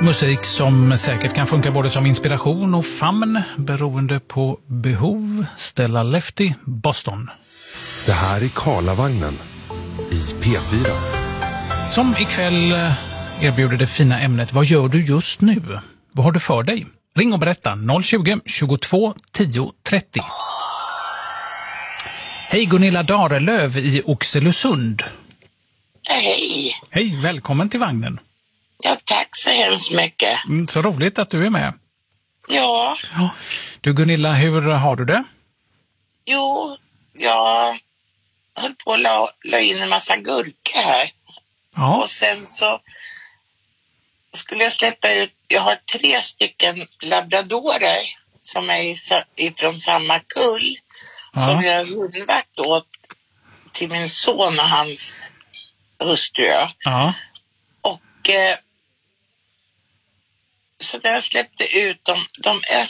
Musik som säkert kan funka både som inspiration och famn beroende på behov. Stella Lefty, Boston. Det här är Karlavagnen i P4. Som ikväll erbjuder det fina ämnet Vad gör du just nu? Vad har du för dig? Ring och berätta 020 22 10 30. Hej, Gunilla Darelöv i Oxelösund. Hej. Hej, välkommen till vagnen. Ja, tack så hemskt mycket. Så roligt att du är med. Ja. Du Gunilla, hur har du det? Jo, jag höll på att la in en massa gurka här. Ja. Och sen så skulle jag släppa ut, jag har 3 stycken labradorer som är ifrån samma kull. Ja. Som jag har hundvakt åt till min son och hans hustru. Ja. Och så när jag släppte ut dem, de är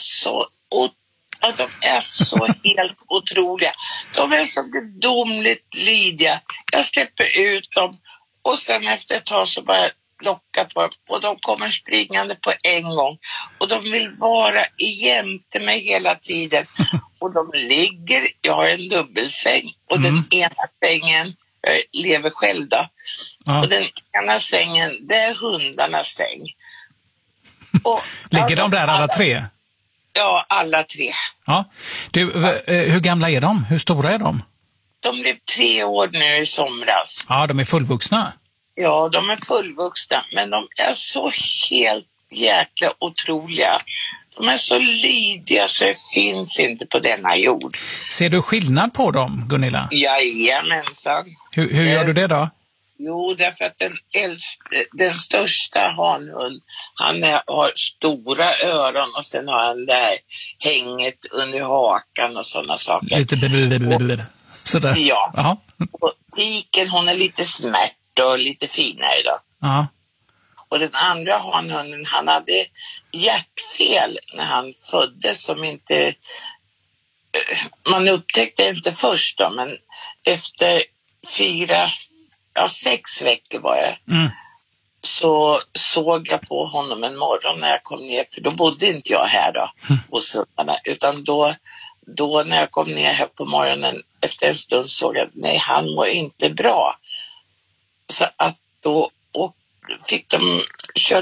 så helt otroliga. De är så gudomligt lydiga. Jag släpper ut dem och sen efter ett tag så bara locka på dem. Och de kommer springande på en gång. Och de vill vara jämte mig hela tiden. Och de ligger, jag har en dubbelsäng. Och den ena sängen, jag lever själv då. Ja. Och den ena sängen, det är hundarnas säng. Och Ligger de där alla 3? Ja, alla 3. Ja. Du, hur gamla är de? Hur stora är de? De blev 3 år nu i somras. Ja, de är fullvuxna. Ja, de är fullvuxna. Men de är så helt jäkla otroliga. De är så lydiga så det finns inte på denna jord. Ser du skillnad på dem, Gunilla? Jajamensan. Hur gör du det då? Jo, därför att den största hanhund, han har stora öron och sen har han där hänget under hakan och sådana saker. Lite sådär. Ja. Aha. Och tiken, hon är lite smärt och lite finare då. Ja. Och den andra hanhunden, han hade hjärtfel när han föddes som inte... Man upptäckte inte först då, men efter 6 veckor var jag. Så såg jag på honom en morgon när jag kom ner, för då bodde inte jag här då hos hundarna, utan då när jag kom ner här på morgonen efter en stund såg jag att nej, han mår inte bra. Så att då fick de köra